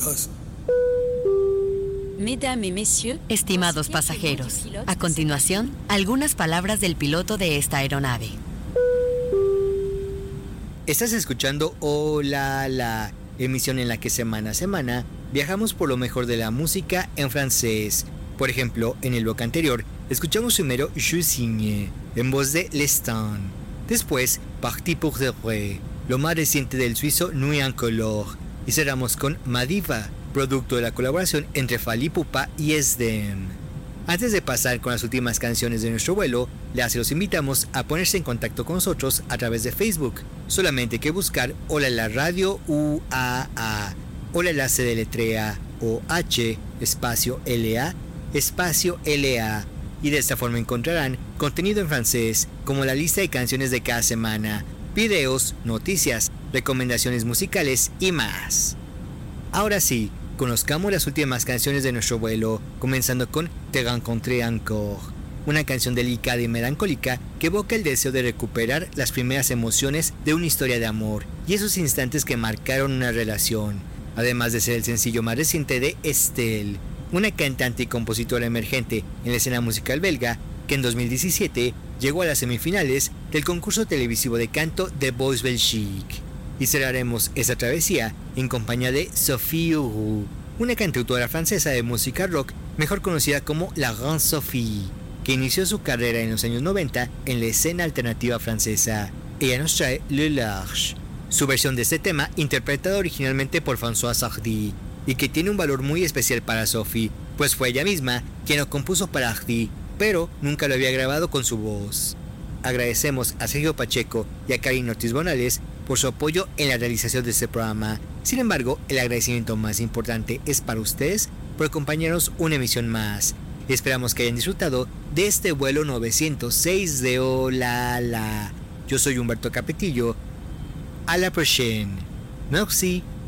casa. Mesdames et messieurs, estimados pasajeros, a continuación, algunas palabras del piloto de esta aeronave. Estás escuchando Hola La, emisión en la que semana a semana viajamos por lo mejor de la música en francés. Por ejemplo, en el bloque anterior, escuchamos primero Je signe, en voz de Lestan. Después, Parti pour de vrai, lo más reciente del suizo Nuit en Color. Y cerramos con Madiva, producto de la colaboración entre Fally Ipupa y Esdem. Antes de pasar con las últimas canciones de nuestro vuelo, los invitamos a ponerse en contacto con nosotros a través de Facebook. Solamente hay que buscar Hola La Radio UAA. Hola La se deletrea OH espacio LA espacio LA. Y de esta forma encontrarán contenido en francés, como la lista de canciones de cada semana, videos, noticias, recomendaciones musicales y más. Ahora sí, conozcamos las últimas canciones de nuestro vuelo, comenzando con Te rencontré encore, una canción delicada y melancólica que evoca el deseo de recuperar las primeras emociones de una historia de amor y esos instantes que marcaron una relación, además de ser el sencillo más reciente de Estelle, una cantante y compositora emergente en la escena musical belga que en 2017 llegó a las semifinales del concurso televisivo de canto The Voice Belgique. Y cerraremos esta travesía en compañía de Sophie Uru, una cantautora francesa de música rock mejor conocida como La Grande Sophie, que inició su carrera en los años 90 en la escena alternativa francesa. Ella nos trae Le Large, su versión de este tema interpretada originalmente por François Hardy, y que tiene un valor muy especial para Sophie, pues fue ella misma quien lo compuso para Hardy, pero nunca lo había grabado con su voz. Agradecemos a Sergio Pacheco y a Karin Ortiz Bonales por su apoyo en la realización de este programa. Sin embargo, el agradecimiento más importante es para ustedes por acompañarnos una emisión más. Esperamos que hayan disfrutado de este vuelo 906 de Hola La. Yo soy Humberto Capetillo. A la prochaine. Merci.